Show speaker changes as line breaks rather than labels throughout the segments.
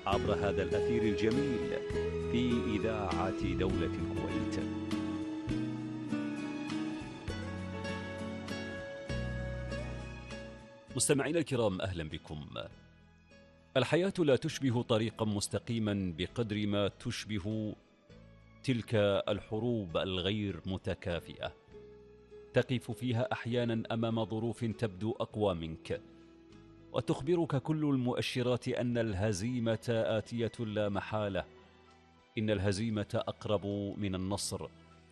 عبر هذا الأثير الجميل في إذاعة دولة الكويت. مستمعينا الكرام، أهلا بكم. الحياة لا تشبه طريقا مستقيما بقدر ما تشبه تلك الحروب الغير متكافئة، تقف فيها أحيانا أمام ظروف تبدو أقوى منك، وتخبرك كل المؤشرات أن الهزيمة آتية لا محالة، إن الهزيمة أقرب من النصر.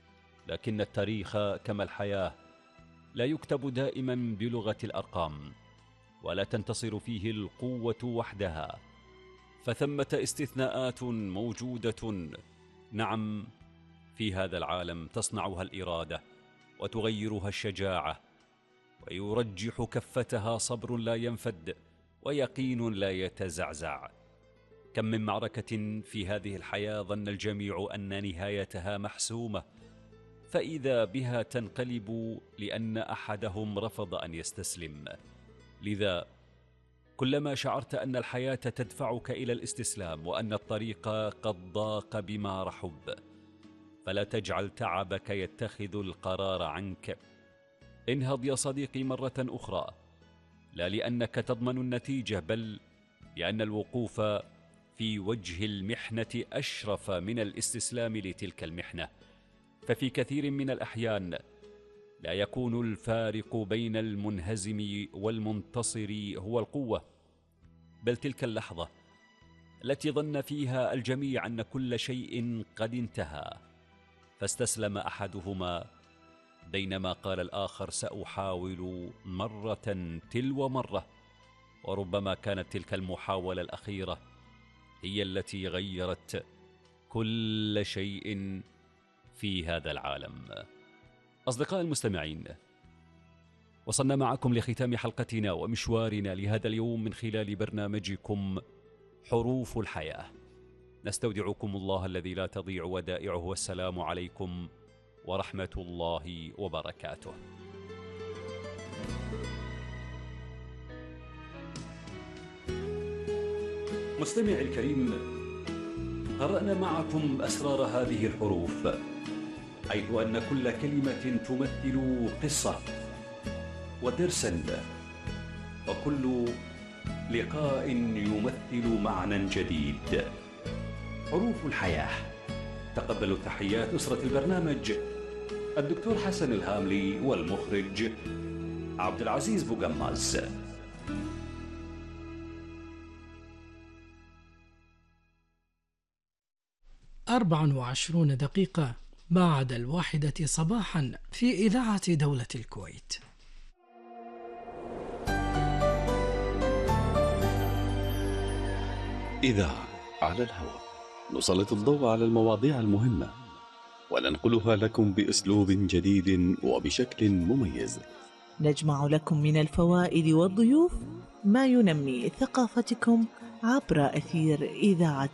لكن التاريخ كما الحياة لا يكتب دائما بلغة الأرقام، ولا تنتصر فيه القوة وحدها، فثمة استثناءات موجودة، نعم، في هذا العالم تصنعها الإرادة وتغيرها الشجاعة، ويرجح كفتها صبر لا ينفد ويقين لا يتزعزع. كم من معركة في هذه الحياة ظن الجميع أن نهايتها محسومة، فإذا بها تنقلب لأن أحدهم رفض أن يستسلم. لذا كلما شعرت أن الحياة تدفعك إلى الاستسلام وأن الطريق قد ضاق بما رحب، فلا تجعل تعبك يتخذ القرار عنك. انهض يا صديقي مرة أخرى، لا لأنك تضمن النتيجة، بل لأن الوقوف في وجه المحنة أشرف من الاستسلام لتلك المحنة. ففي كثير من الأحيان لا يكون الفارق بين المنهزم والمنتصر هو القوة، بل تلك اللحظة التي ظن فيها الجميع أن كل شيء قد انتهى، فاستسلم أحدهما بينما قال الآخر سأحاول مرة تلو مرة. وربما كانت تلك المحاولة الأخيرة هي التي غيرت كل شيء في هذا العالم. أصدقاء المستمعين، وصلنا معكم لختام حلقتنا ومشوارنا لهذا اليوم من خلال برنامجكم حروف الحياة. نستودعكم الله الذي لا تضيع ودائعه، والسلام عليكم ورحمة الله وبركاته. مستمعي الكريم، قرأنا معكم أسرار هذه الحروف، حيث أن كل كلمة تمثل قصة ودرسا، وكل لقاء يمثل معنى جديد. حروف الحياة. تقبلوا تحيات أسرة البرنامج، الدكتور حسن الهاملي، والمخرج عبد العزيز بوغماز.
24 دقيقة بعد 1 صباحا في إذاعة دولة الكويت.
إذاعة على الهواء، نسلط الضوء على المواضيع المهمة وننقلها لكم بأسلوب جديد وبشكل مميز.
نجمع لكم من الفوائد والضيوف ما ينمي ثقافتكم عبر أثير إذاعة